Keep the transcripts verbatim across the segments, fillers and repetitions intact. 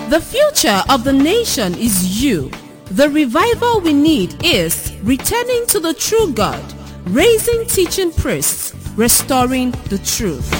The future of the nation is you. The revival we need is returning to the true God, raising teaching priests, restoring the truth.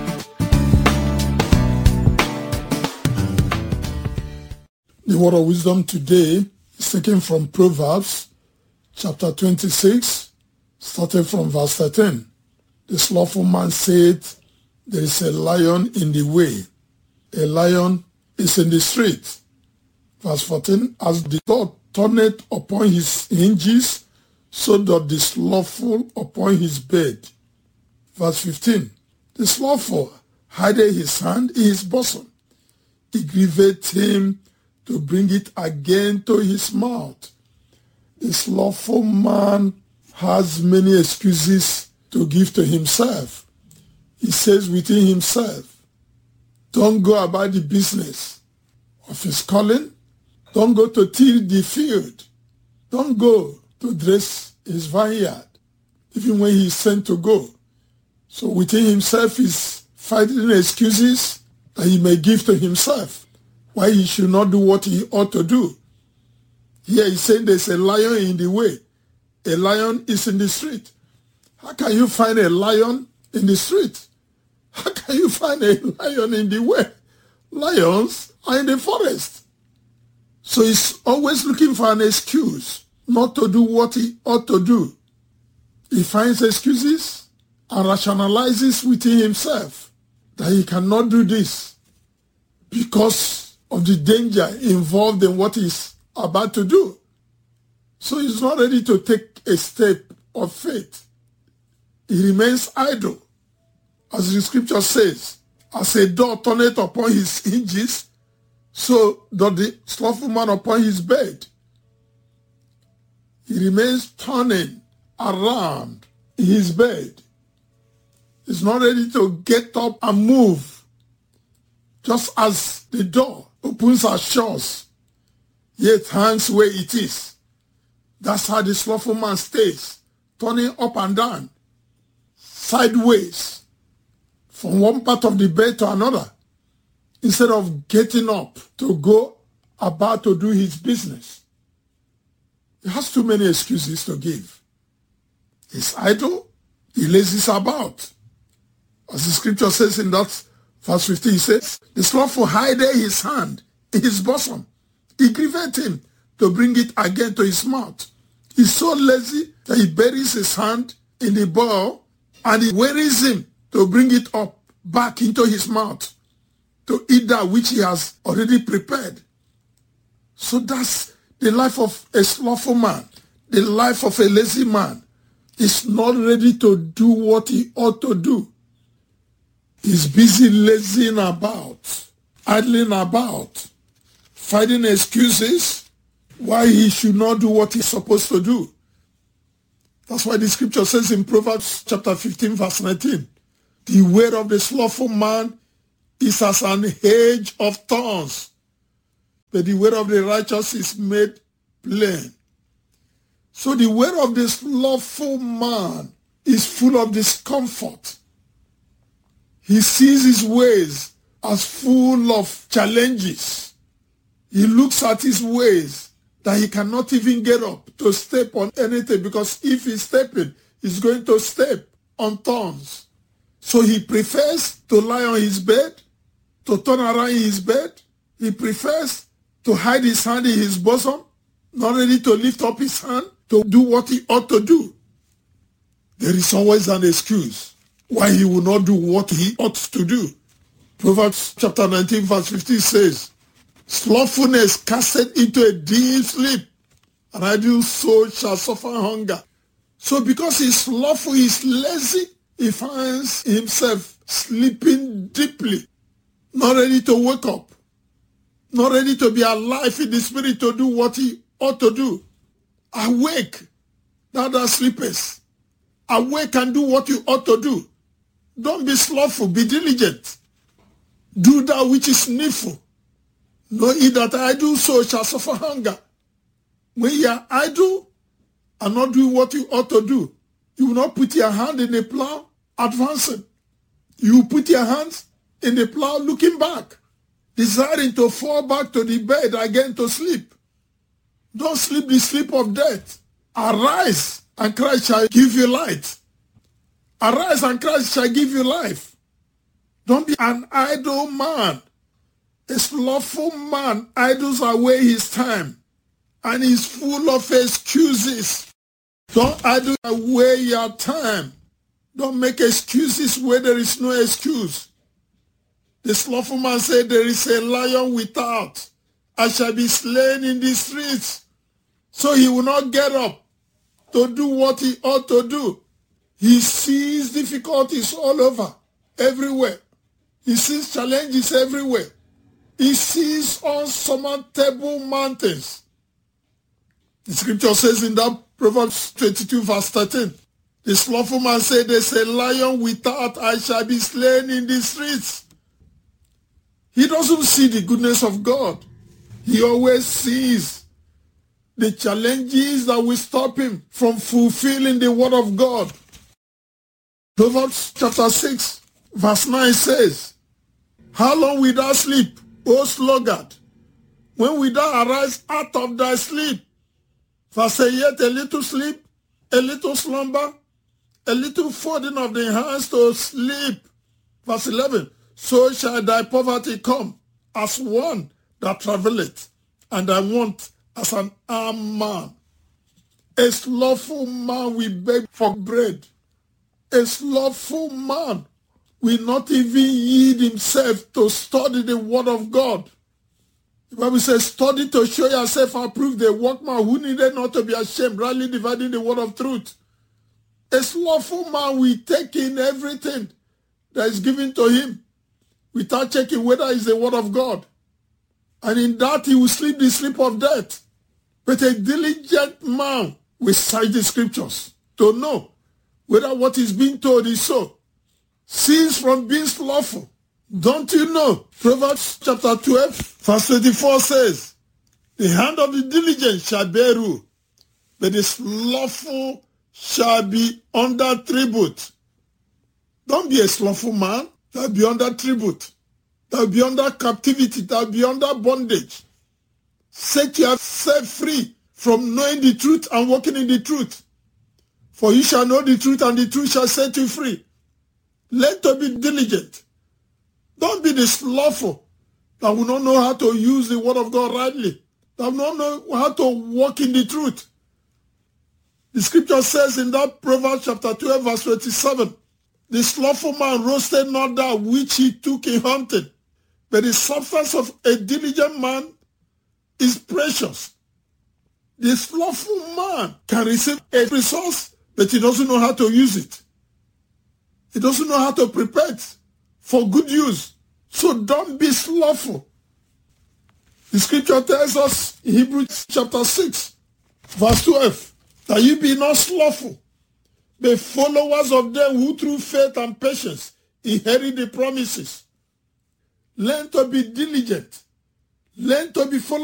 The word of wisdom today is taken from Proverbs chapter twenty-six, starting from verse thirteen. The slothful man said, there is a lion in the way. A lion is in the street. Verse fourteen, as the dog turneth upon his hinges, so doth the slothful upon his bed. Verse fifteen, the slothful hideth his hand in his bosom. It grieveth him to bring it again to his mouth. The slothful man has many excuses to give to himself. He says within himself, don't go about the business of his calling. Don't go to till the field. Don't go to dress his vineyard, even when he is sent to go. So within himself he's finding excuses that he may give to himself why he should not do what he ought to do. Here he's saying there's a lion in the way. A lion is in the street. How can you find a lion in the street? How can you find a lion in the way? Lions are in the forest. So he's always looking for an excuse not to do what he ought to do. He finds excuses and rationalizes within himself that he cannot do this because of the danger involved in what he's about to do. So he's not ready to take a step of faith. He remains idle. As the scripture says, as a dog turneth upon his hinges, so doth the slothful man upon his bed. He remains turning around in his bed. He's not ready to get up and move. Just as the door opens and shuts, yet hangs where it is. That's how the slothful man stays, turning up and down, sideways, from one part of the bed to another, instead of getting up to go about to do his business. He has too many excuses to give. He's idle, he lazes about. As the scripture says in that verse fifteen, he says, the slothful hideth his hand in his bosom. It grieveth him to bring it again to his mouth. He's so lazy that he buries his hand in the bowl and it wearies him to bring it up back into his mouth to eat that which he has already prepared. So that's the life of a slothful man. The life of a lazy man is not ready to do what he ought to do. He's busy lazing about, idling about, finding excuses why he should not do what he's supposed to do. That's why the scripture says in Proverbs chapter fifteen verse nineteen, the way of the slothful man is as an hedge of thorns, but the way of the righteous is made plain. So the way of the slothful man is full of discomfort. He sees his ways as full of challenges. He looks at his ways that he cannot even get up to step on anything, because if he's stepping, he's going to step on thorns. So he prefers to lie on his bed, to turn around in his bed. He prefers to hide his hand in his bosom, not ready to lift up his hand to do what he ought to do. There is always an excuse why he will not do what he ought to do. Proverbs chapter nineteen verse fifteen says, slothfulness casteth into a deep sleep, and idle soul shall suffer hunger. So because he's slothful, he's lazy, he finds himself sleeping deeply, not ready to wake up, not ready to be alive in the spirit to do what he ought to do. Awake, thou that sleepest. Awake and do what you ought to do. Don't be slothful, be diligent. Do that which is needful. Know ye that idle soul shall suffer hunger. When you are idle and not doing what you ought to do, you will not put your hand in the plow advancing. You put your hands in the plow looking back. desiring to fall back to the bed again to sleep. Don't sleep the sleep of death. Arise, and Christ shall give you light. Arise, and Christ shall give you life. Don't be an idle man. A slothful man idles away his time and is full of excuses. Don't idle away your time. Don't make excuses where there is no excuse. The slothful man said, there is a lion without. I shall be slain in the streets. So he will not get up to do what he ought to do. He sees difficulties all over, everywhere. He sees challenges everywhere. He sees unsurmountable mountains. The scripture says in that Proverbs twenty-two verse thirteen, the slothful man said, there's a lion without, I shall be slain in the streets. He doesn't see the goodness of God. He always sees the challenges that will stop him from fulfilling the word of God. Proverbs chapter six verse nine says, how long wilt thou sleep, O sluggard? When wilt thou arise out of thy sleep? For say yet a little sleep, a little slumber, a little folding of the hands to sleep. Verse eleven, so shall thy poverty come as one that travelleth, and thy want as an armed man. A slothful man will beg for bread. A slothful man will not even yield himself to study the word of God. The Bible says, study to show yourself approved, a workman who needed not to be ashamed, rightly dividing the word of truth. A slothful man will take in everything that is given to him without checking whether it's the word of God. And in that he will sleep the sleep of death. But a diligent man will cite the scriptures to know whether what is being told is so. Cease from being slothful. Don't you know? Proverbs chapter twelve verse twenty-four says, the hand of the diligent shall bear rule, but the slothful shall be under tribute. Don't be a slothful man. That be under tribute. That be under captivity. That be under bondage. Set yourself free from knowing the truth and walking in the truth. For you shall know the truth, and the truth shall set you free. Learn to be diligent. Don't be the slothful that will not know how to use the word of God rightly. That will not know how to walk in the truth. The scripture says in that Proverbs chapter twelve verse twenty-seven, the slothful man roasted not that which he took in hunting, but the substance of a diligent man is precious. The slothful man can receive a resource, but he doesn't know how to use it. He doesn't know how to prepare it for good use. So don't be slothful. The scripture tells us in Hebrews chapter six, verse twelve, that you be not slothful, but followers of them who through faith and patience inherit the promises. Learn to be diligent. Learn to be followers